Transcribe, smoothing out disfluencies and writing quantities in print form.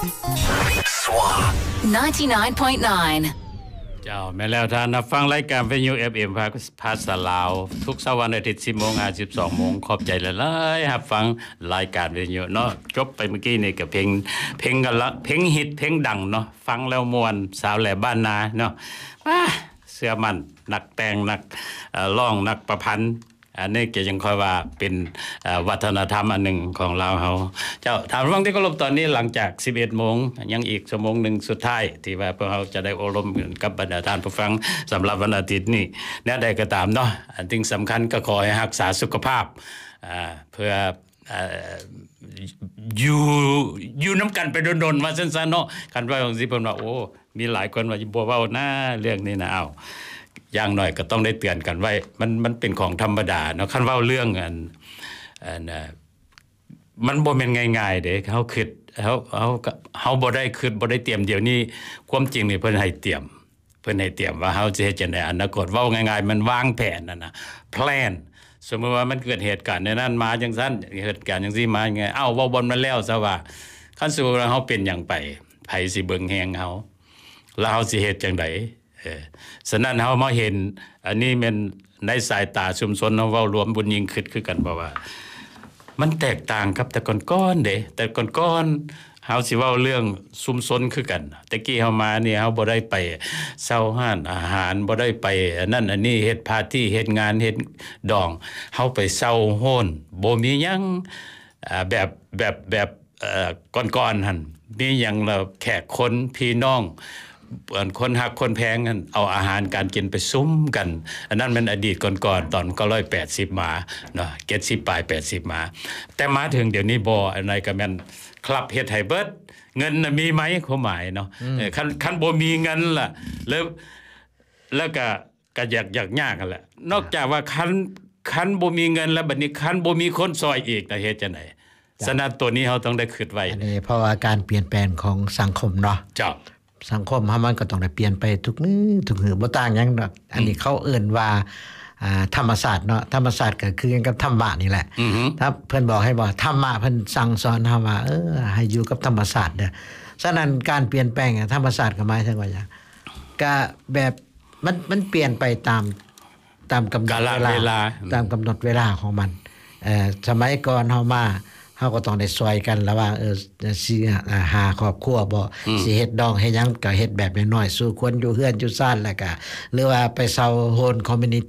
99.9 เจ้าแม่แล้วท่านรับฟังรายการวิทยุ FM ภาษาลาวทุกเสาร์วันอาทิตย์ 10:00 น 12:00 นขอบใจหลายๆรับฟังรายการวิทยุเนาะจบไปเมื่อกี้นี่ก็เพลงกันละเพลงฮิตเพลงดังเนาะฟังแล้วม่วนสาวแหล่บ้านนาเนาะเสื้อมันนักแต่งนักร้องนักประพันธ์อันนี้ก็ยังค่อยว่าเป็นวัฒนธรรมอันหนึ่งของเราเฮาเจ้าถามฟังที่เคารพตอนนี้หลังจาก 11:00 นยังอีกชั่วโมงนึงสุดท้ายที่ว่าพวกเราจะได้อบรมกับบรรดาท่านผู้ฟังสำหรับวันอาทิตย์นี้แนวใดก็ตามเนาะอันที่สำคัญก็ขอให้รักษาสุขภาพเพื่ออยู่นำกันไปดนๆว่าซั่นๆเนาะคันว่าจังซี่เพิ่นว่าโอ้มีหลายคนว่าบ่เว้านะเรื่องนี้นะอย่างน้อยก็ต้องได้เตือนกันไว้มันเป็นของธรรมดาเนาะคันเว้าเรื่องมันบ่แม่นง่ายๆเด้เฮาคิดเฮาบ่ได้คิดบ่ได้เตรียมเดี๋ยวนี้ความจริงนี่เพิ่นให้เตรียมว่าเฮาสิเฮ็ดจังได๋อนาคตเว้าง่ายๆมันวางแผนนั่นน่ะแพลนสมมุติว่ามันเกิดเหตุการณ์ในนั้นมาจังซั่นเหตุการณ์จังซี่มาไงเว้าบ่มันแล้วซะว่าคันสมมุติว่าเฮาเป็นหยังไปไผสิเบิ่งแฮงเฮาแล้วเฮาสิเฮ็ดจังได๋ฉะนั้นเฮามาเห็นอันนี้แม่นในสายตาชุมชนเฮาเว้ารวมบุญยิ่งขึ้นคือกันเพราะว่ามันแตกต่างกับแต่ก่อนๆเด้แต่ก่อนๆเฮาสิเว้าเรื่องชุมชนคือกันแต่กี้เฮามานี่เฮาบ่ได้ไปเซาร้านอาหารบ่ได้ไปอันนั้นอันนี้เฮ็ดปาร์ตี้เฮ็ดงานเฮ็ดดองเฮาไปเซาโฮนบ่มีหยังแบบก่อนๆหั่นมีหยังแล้วแขกคนพี่น้องคนฮักคนแพงกันเอาอาหารการกินไปซุ้มกันอันนั้นมันอดีตก่อนๆตอน980มาเนาะ70ปลาย80มาแต่มาถึงเดี๋ยวนี้บ่อันไหนก็แม่นคลับเฮ็ดให้เบิดเงินน่ะมีไหมความหมายเนาะคันบ่มีเงินล่ะแล้วก็อยากยากกันแหละนอกจากว่าคันบ่มีเงินแล้วบัดนี้คันบ่มีคนซอยอีกน่ะเฮ็ดจังได๋ฉะนั้นตัวนี้เฮาต้องได้คิดไว้อันนี้เพราะว่าการเปลี่ยนแปลงของสังคมเนาะเจ้าสังคมเฮามันก็ต้องได้เปลี่ยนไปทุกมื้อบ่ต่างหยังดอกอันนี้เขาเอิ้นว่าธรรมศาสตร์เนาะธรรมศาสตร์ก็คือกันกับธรรมะนี่แหละถ้าเพิ่นบอกให้ว่าธรรมะเพิ่นสั่งสอนเฮาว่าให้อยู่กับธรรมศาสตร์เด้อฉะนั้นการเปลี่ยนแปลงธรรมศาสตร์ก็หมายถึงว่าหยังก็แบบมันเปลี่ยนไปตามกำหนดเวลาตามกำหนดเวลาของมันสมัยก่อนเฮามาเฮาก็ต้องได้ซอยกันระหว่างสิหาครอบครัวบ่สิเฮ็ดดองเฮ็ดหยังก็เฮ็ดแบบน้อยๆสู่คนอยู่เฮือนอยู่ซ่านแล้วก็หรือว่าไปเซาโฮนคอมมิวนิ